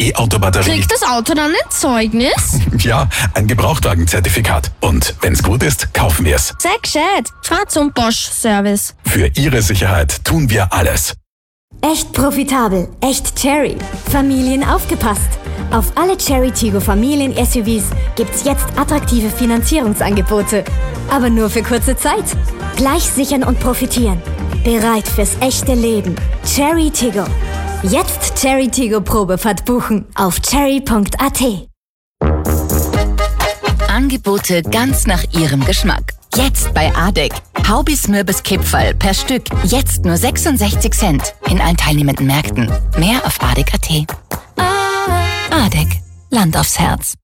E-Auto-Batterie. Kriegt das Auto dann ein Zeugnis? Ja, ein Gebrauchtwagenzertifikat. Und wenn's gut ist, kaufen wir's. Sehr gescheit. Fahr zum Bosch-Service. Für Ihre Sicherheit tun wir alles. Echt profitabel, echt Chery. Familien aufgepasst. Auf alle Chery Tiggo Familien-SUVs gibt's jetzt attraktive Finanzierungsangebote. Aber nur für kurze Zeit. Gleich sichern und profitieren. Bereit fürs echte Leben. Chery Tiggo. Jetzt Chery Tiggo Probefahrt buchen auf chery.at. Angebote ganz nach Ihrem Geschmack. Jetzt bei ADEC. Haubis Mürbis Kipferl per Stück. Jetzt nur 66 Cent. In allen teilnehmenden Märkten. Mehr auf ADEC.at. ADEC. Land aufs Herz.